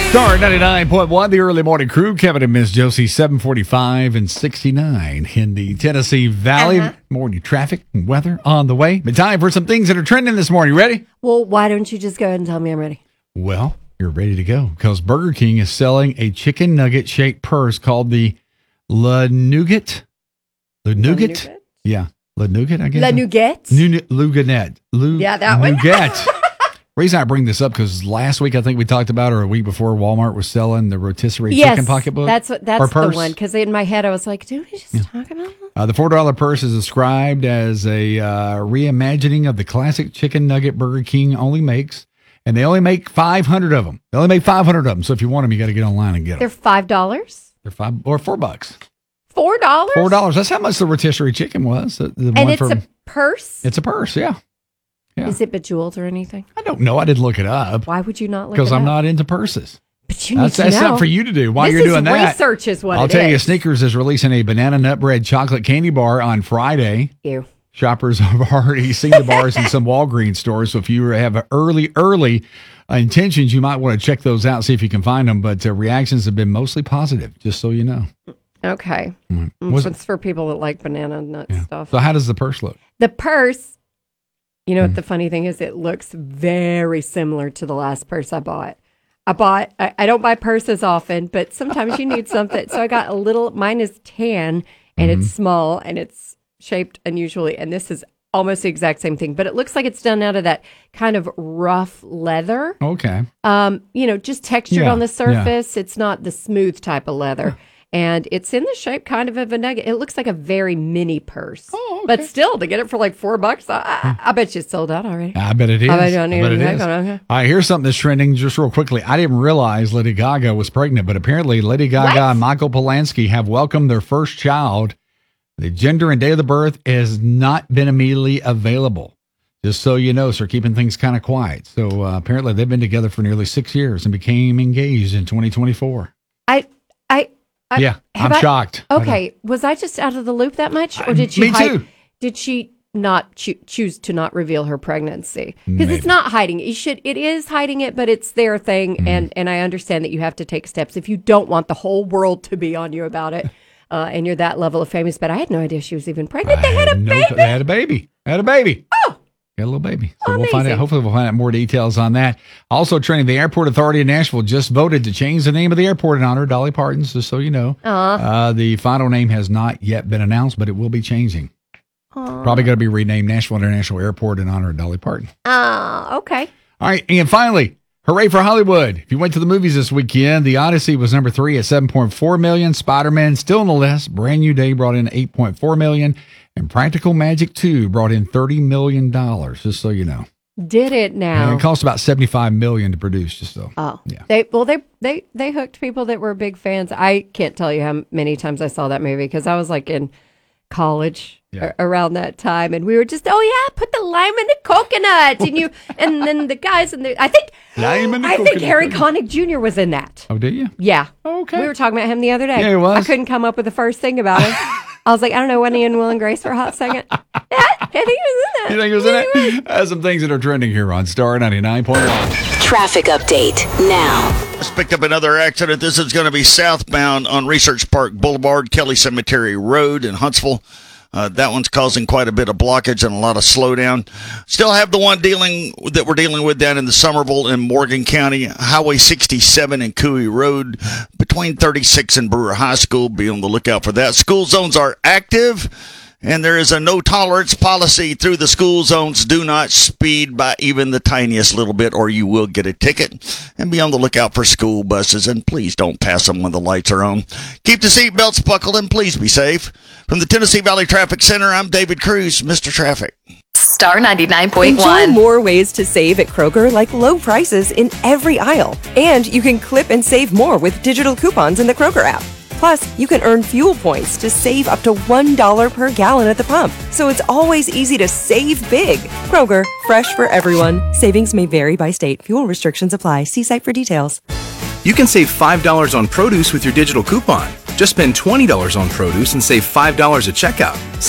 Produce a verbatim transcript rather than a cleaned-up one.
Star ninety-nine point one, the early morning crew. Kevin and Miss Josie, seven forty-five and sixty-nine in the Tennessee Valley. Uh-huh. Morning traffic and weather on the way. But time for some things that are trending this morning. Ready? Well, why don't you just go ahead and tell me I'm ready? Well, you're ready to go because Burger King is selling a chicken nugget shaped purse called the La Nougat. La Nougat? Nougat? Yeah. La Nougat, I guess. La Nougat? Nu- Luganet. Lu- Yeah, that one. Nougat. Reason I bring this up because last week I think we talked about, or a week before, Walmart was selling the rotisserie Yes, chicken pocketbook. that's what. or That's the purse. one. Because in my head I was like, "Did we just talk about that?" Uh, the four dollar purse is described as a uh, reimagining of the classic chicken nugget Burger King only makes, and they only make five hundred of them. They only make five hundred of them. So if you want them, you got to get online and get them. They're five dollars. They're five or four bucks. Four dollars. Four dollars. That's how much the rotisserie chicken was. The, the And one it's from, a purse. it's a purse. Yeah. Yeah. Is it bejeweled or anything? I don't know. I didn't look it up Why would you not look? because it I'm up? not into purses. But you need That's, to that's know. something for you to do while This you're is doing that. research is what I'll it tell you, is. Snickers is releasing a banana nut bread chocolate candy bar on Friday. Ew. Shoppers have already seen the bars in some Walgreens stores. So if you have early, early uh, intentions, you might want to check those out, see if you can find them. But uh, reactions have been mostly positive, just so you know. Okay. Mm. Mm, Was- It's for people that like banana nut Yeah. stuff. So how does the purse look? The purse, you know Mm. what the funny thing is? It looks very similar to the last purse I bought. I bought, I, I don't buy purses often, but sometimes you need something. So I got a little, mine is tan and Mm-hmm. it's small and it's shaped unusually. And this is almost the exact same thing, but it looks like it's done out of that kind of rough leather. Okay. Um, you know, just textured Yeah, on the yeah. surface. It's not the smooth type of leather. And it's in the shape kind of of a nugget. It looks like a very mini purse. Oh, okay. But still, to get it for like four bucks, I, I, I bet you it's sold out already. I bet it is. I bet you don't I bet even it think is. on it, All okay. right, here's something that's trending just real quickly. I didn't realize Lady Gaga was pregnant, but apparently Lady Gaga What? and Michael Polanski have welcomed their first child. The gender and day of the birth has not been immediately available. Just so you know, so they're keeping things kind of quiet. So uh, apparently they've been together for nearly six years and became engaged in twenty twenty-four. I, I, I Yeah, have I'm I- shocked. I don't- Okay, was I just out of the loop that much, or Uh, did she? me hide, too. Did she not choo- choose to not reveal her pregnancy? Because Maybe. it's not hiding. You should. It is hiding it, but it's their thing, Mm. and and I understand that you have to take steps if you don't want the whole world to be on you about it. Uh, and you're that level of famous, but I had no idea she was even pregnant. They had a No, baby. They had a baby. Had a baby. Oh, Got a little baby. So we'll find out. Amazing. Hopefully, we'll find out more details on that. Also, training the Airport Authority of Nashville just voted to change the name of the airport in honor of Dolly Parton. Just so you know, uh, the final name has not yet been announced, but it will be changing. Probably going to be renamed Nashville International Airport in honor of Dolly Parton. uh, okay. All right, and finally, hooray for Hollywood! If you went to the movies this weekend, The Odyssey was number three at seven point four million. Spider-Man still in the list. Brand New Day brought in eight point four million, and Practical Magic two brought in thirty million dollars. Just so you know. Did it And now? it cost about seventy-five million dollars to produce, just so. Oh, Yeah. They well, they they they hooked people that were big fans. I can't tell you how many times I saw that movie because I was like in college Yeah. a- around that time, and we were just, oh yeah, put the lime in the coconut, and you, and then the guys in the, I think, Lime in the I think coconut. Harry Connick Junior was in that. Oh, did you? Yeah. Okay. We were talking about him the other day. Yeah, he was. I couldn't come up with the first thing about him. I was like, I don't know, wasn't he in Will and Grace for a hot second? Yeah, I think he was in that. You think it was in it? That's some things that are trending here on Star ninety-nine point one. Traffic update now. Just picked up another accident. This is going to be southbound on Research Park Boulevard, Kelly Cemetery Road in Huntsville. Uh, that one's causing quite a bit of blockage and a lot of slowdown. Still have the one dealing that we're dealing with down in the Somerville and Morgan County, Highway sixty-seven and Cooey Road between thirty-six and Brewer High School. Be on the lookout for that. School zones are active. And there is a no tolerance policy through the school zones. Do not speed by even the tiniest little bit or you will get a ticket. And be on the lookout for school buses. And please don't pass them when the lights are on. Keep the seatbelts buckled and please be safe. From the Tennessee Valley Traffic Center, I'm David Cruz, Mister Traffic. Star ninety-nine point Enjoy one. more ways to save at Kroger, like low prices in every aisle. And you can clip and save more with digital coupons in the Kroger app. Plus, you can earn fuel points to save up to one dollar per gallon at the pump. So it's always easy to save big. Kroger, fresh for everyone. Savings may vary by state. Fuel restrictions apply. See site for details. You can save five dollars on produce with your digital coupon. Just spend twenty dollars on produce and save five dollars at checkout.